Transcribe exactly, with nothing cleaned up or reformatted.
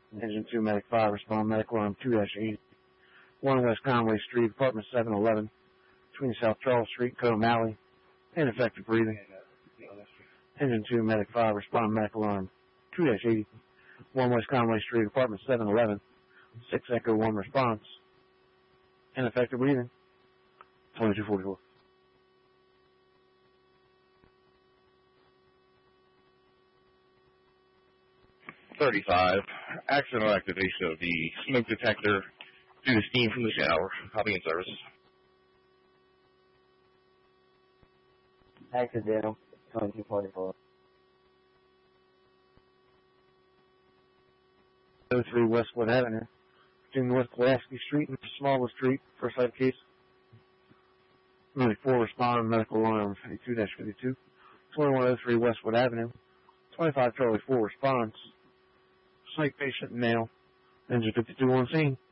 Engine two, Medic five, respond medical alarm two dash eight. one West Conway Street, apartment seven eleven, between South Charles Street, Cone Alley. Ineffective breathing. Engine two, Medic five, respond medical alarm two dash eighty. one West Conway Street, apartment seven eleven, six Echo one response. Ineffective breathing. twenty-two forty-four. thirty-five, accidental activation of the smoke detector due to steam from the shower. Copy in service. Accidental, twenty-two forty-four. oh three Westwood Avenue, between North Pulaski Street and Smallwood Street, first light case. ninety-four, respond medical alarm fifty-two dash fifty-two. twenty-one oh three Westwood Avenue, twenty-five Charlie four response. Psych patient male, engine fifty-two on scene.